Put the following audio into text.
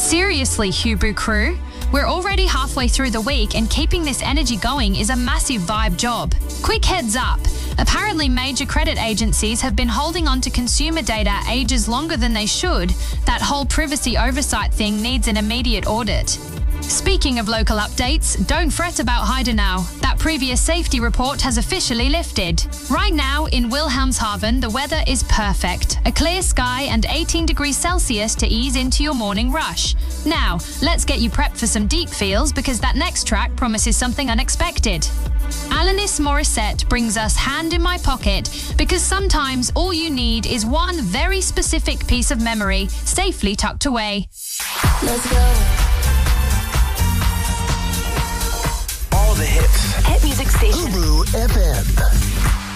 Seriously, Hubu crew. We're already halfway through the week and keeping this energy going is a massive vibe job. Quick heads up. Apparently major credit agencies have been holding on to consumer data ages longer than they should. That whole privacy oversight thing needs an immediate audit. Speaking of local updates, don't fret about Heidenau. That previous safety report has officially lifted. Right now, in Wilhelmshaven, the weather is perfect. A clear sky and 18 degrees Celsius to ease into your morning rush. Now, let's get you prepped for some deep feels because that next track promises something unexpected. Alanis Morissette brings us Hand in My Pocket because sometimes all you need is one very specific piece of memory safely tucked away. Let's go. The hits. Hit music station. Hubu FM.